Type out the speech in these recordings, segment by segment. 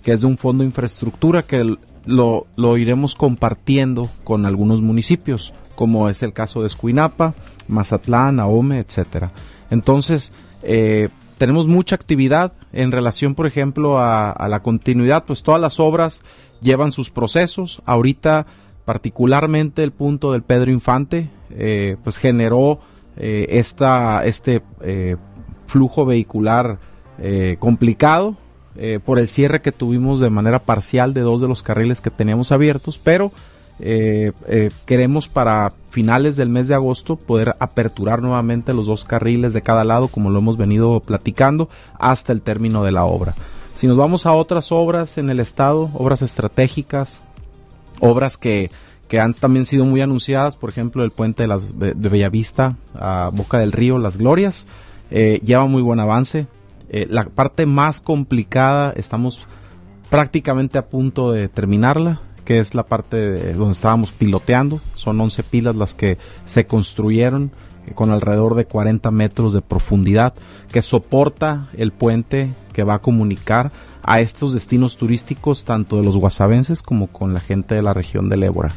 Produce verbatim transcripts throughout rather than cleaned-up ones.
que es de un fondo de infraestructura que lo, lo iremos compartiendo con algunos municipios, como es el caso de Escuinapa, Mazatlán, Ahome, etcétera. Entonces, eh, tenemos mucha actividad en relación, por ejemplo, a, a la continuidad, pues todas las obras llevan sus procesos. Ahorita, particularmente el punto del Pedro Infante, eh, pues generó eh, esta, este eh, flujo vehicular eh, complicado eh, por el cierre que tuvimos de manera parcial de dos de los carriles que teníamos abiertos, pero eh, eh, queremos para finales del mes de agosto poder aperturar nuevamente los dos carriles de cada lado, como lo hemos venido platicando, hasta el término de la obra. Si nos vamos a otras obras en el estado, obras estratégicas, obras que, que han también sido muy anunciadas, por ejemplo el puente de, las, de, de Bellavista a Boca del Río, Las Glorias, eh, lleva muy buen avance. Eh, la parte más complicada, estamos prácticamente a punto de terminarla, que es la parte de donde estábamos piloteando. Son once pilas las que se construyeron eh, con alrededor de cuarenta metros de profundidad, que soporta el puente que va a comunicar a estos destinos turísticos, tanto de los guasavenses como con la gente de la región del Ébora.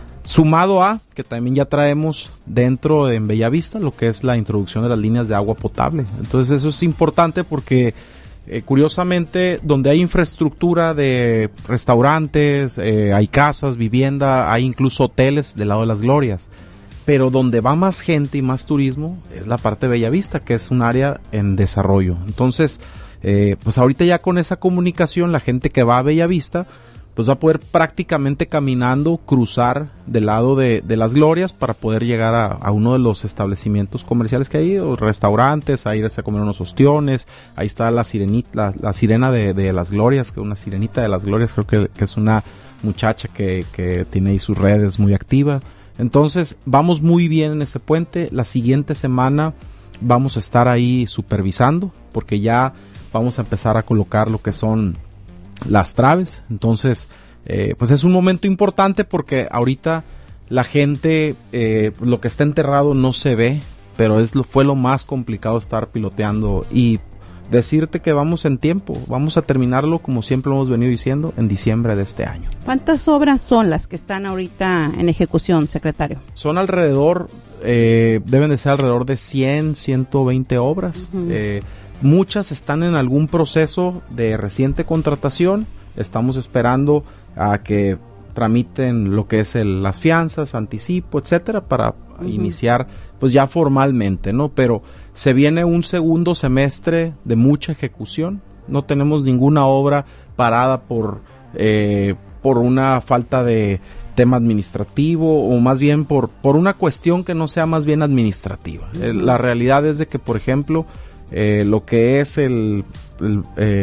Sumado a que también ya traemos dentro de en Bellavista lo que es la introducción de las líneas de agua potable. Entonces eso es importante porque Eh, curiosamente, donde hay infraestructura de restaurantes, eh, hay casas, vivienda, hay incluso hoteles del lado de Las Glorias, pero donde va más gente y más turismo es la parte de Bellavista, que es un área en desarrollo. Entonces, eh, pues ahorita ya con esa comunicación, la gente que va a Bellavista pues va a poder prácticamente caminando cruzar del lado de, de Las Glorias para poder llegar a, a uno de los establecimientos comerciales que hay, o restaurantes, a irse a comer unos ostiones. Ahí está la sirenita, la, la sirena de, de Las Glorias, que una sirenita de Las Glorias, creo que, que es una muchacha que, que tiene ahí sus redes muy activa. Entonces vamos muy bien en ese puente. La siguiente semana vamos a estar ahí supervisando, porque ya vamos a empezar a colocar lo que son las traves. Entonces eh, pues es un momento importante porque ahorita la gente, eh, lo que está enterrado no se ve, pero es lo, fue lo más complicado estar piloteando, y decirte que vamos en tiempo, vamos a terminarlo como siempre lo hemos venido diciendo, en diciembre de este año. ¿Cuántas obras son las que están ahorita en ejecución, secretario? Son alrededor, eh, deben de ser alrededor de cien, ciento veinte obras. Uh-huh. eh, Muchas están en algún proceso de reciente contratación. Estamos esperando a que tramiten lo que es el, las fianzas, anticipo, etcétera, para uh-huh. iniciar pues ya formalmente, ¿no? Pero se viene un segundo semestre de mucha ejecución. No tenemos ninguna obra parada por eh, por una falta de tema administrativo, o más bien por por una cuestión que no sea más bien administrativa. Uh-huh. Eh, la realidad es de que, por ejemplo, Eh, lo que es el, el,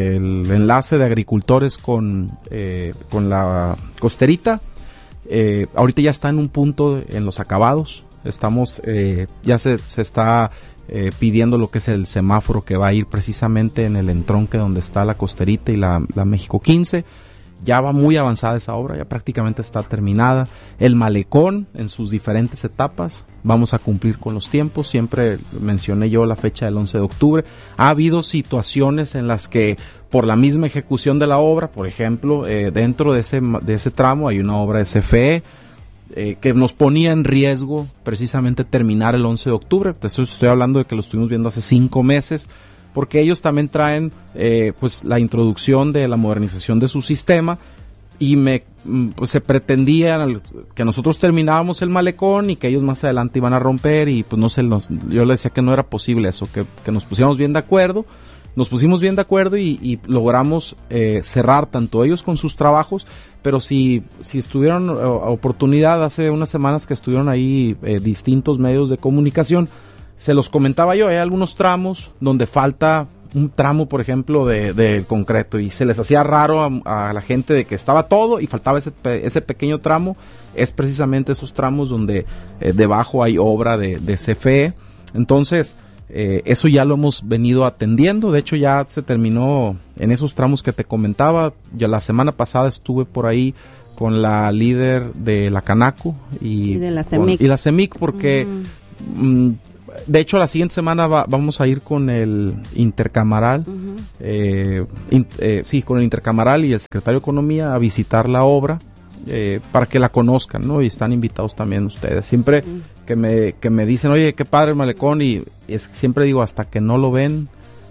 el enlace de agricultores con, eh, con la costerita, eh, ahorita ya está en un punto en los acabados. Estamos, eh, ya se, se está eh, pidiendo lo que es el semáforo que va a ir precisamente en el entronque donde está la costerita y la, la México quince. Ya va muy avanzada esa obra, ya prácticamente está terminada. El malecón en sus diferentes etapas, vamos a cumplir con los tiempos. Siempre mencioné yo la fecha del once de octubre. Ha habido situaciones en las que por la misma ejecución de la obra, por ejemplo, eh, dentro de ese, de ese tramo hay una obra de C F E eh, que nos ponía en riesgo precisamente terminar el once de octubre. Eso estoy hablando de que lo estuvimos viendo hace cinco meses. Porque ellos también traen eh, pues la introducción de la modernización de su sistema, y me pues se pretendía que nosotros terminábamos el malecón y que ellos más adelante iban a romper, y pues no se nos, yo les decía que no era posible eso, que, que nos pusiéramos bien de acuerdo. Nos pusimos bien de acuerdo y, y logramos eh, cerrar tanto ellos con sus trabajos, pero si, si estuvieron a oportunidad hace unas semanas que estuvieron ahí eh, distintos medios de comunicación, se los comentaba yo, hay algunos tramos donde falta un tramo, por ejemplo, de, de concreto, y se les hacía raro a, a la gente de que estaba todo y faltaba ese, ese pequeño tramo. Es precisamente esos tramos donde eh, debajo hay obra de, de C F E. Entonces, eh, eso ya lo hemos venido atendiendo. De hecho, ya se terminó en esos tramos que te comentaba. Ya la semana pasada estuve por ahí con la líder de la Canaco y, y de la CEMIC, con, y la CEMIC porque... Mm. Mm, de hecho, la siguiente semana va, vamos a ir con el intercamaral, uh-huh. eh, in, eh, sí, con el intercamaral y el secretario de Economía a visitar la obra eh, para que la conozcan, ¿no? Y están invitados también ustedes. Siempre uh-huh. que me que me dicen, oye, qué padre el malecón, y es, siempre digo, hasta que no lo ven,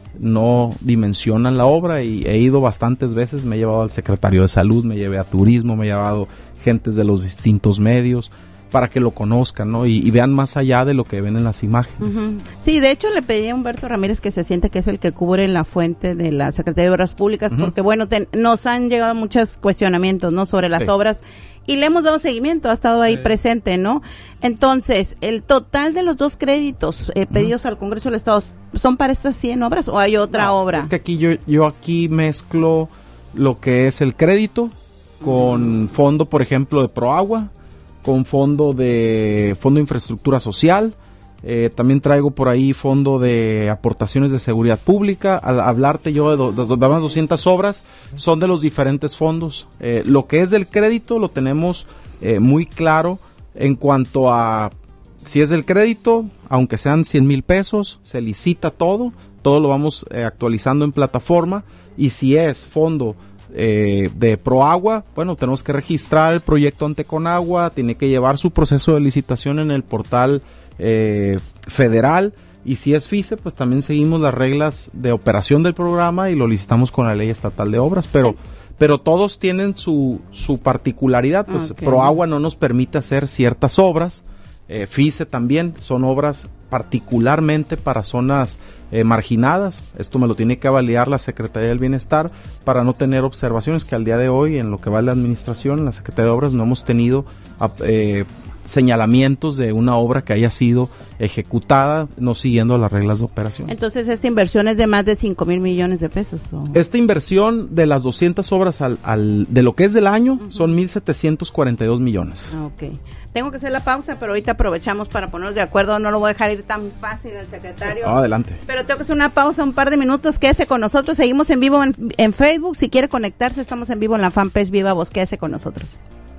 no dimensionan la obra, y he ido bastantes veces, me he llevado al secretario de Salud, me llevé a Turismo, me he llevado gentes de los distintos medios, para que lo conozcan, ¿no? Y, y vean más allá de lo que ven en las imágenes. Uh-huh. Sí, de hecho le pedí a Humberto Ramírez que se siente que es el que cubre la fuente de la Secretaría de Obras Públicas, uh-huh. porque bueno, ten, nos han llegado muchos cuestionamientos, ¿no? Sobre las sí. obras, y le hemos dado seguimiento, ha estado ahí sí. presente, ¿no? Entonces, el total de los dos créditos eh, pedidos uh-huh. al Congreso del Estado, ¿son para estas cien obras o hay otra no, obra? Es que aquí yo, yo aquí mezclo lo que es el crédito con uh-huh. fondo, por ejemplo, de Proagua, con fondo de fondo de infraestructura social, eh, también traigo por ahí fondo de aportaciones de seguridad pública. Al hablarte yo de, do, de, de más doscientas obras, son de los diferentes fondos. Eh, lo que es del crédito lo tenemos eh, muy claro en cuanto a si es del crédito, aunque sean cien mil pesos, se licita todo, todo lo vamos eh, actualizando en plataforma, y si es fondo Eh, de Proagua, bueno, tenemos que registrar el proyecto ante Conagua, tiene que llevar su proceso de licitación en el portal eh, federal, y si es FICE, pues también seguimos las reglas de operación del programa y lo licitamos con la ley estatal de obras, pero pero todos tienen su, su particularidad, pues okay. Proagua no nos permite hacer ciertas obras, eh, FICE también, son obras particularmente para zonas Eh, marginadas. Esto me lo tiene que validar la Secretaría del Bienestar para no tener observaciones, que al día de hoy, en lo que va la administración, en la Secretaría de Obras, no hemos tenido eh, señalamientos de una obra que haya sido ejecutada no siguiendo las reglas de operación. Entonces, ¿esta inversión es de más de cinco mil millones de pesos? ¿O? Esta inversión de las doscientas obras al, al de lo que es del año uh-huh. son mil setecientos cuarenta y dos millones. Ok. Tengo que hacer la pausa, pero ahorita aprovechamos para ponernos de acuerdo. No lo voy a dejar ir tan fácil el secretario. Oh, adelante. Pero tengo que hacer una pausa, un par de minutos. Quédese con nosotros. Seguimos en vivo en, en Facebook. Si quiere conectarse, estamos en vivo en la fanpage Viva Voz. Quédese con nosotros.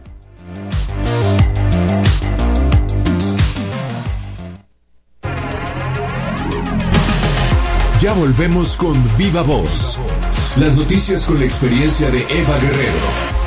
Ya volvemos con Viva Voz. Las noticias con la experiencia de Eva Guerrero.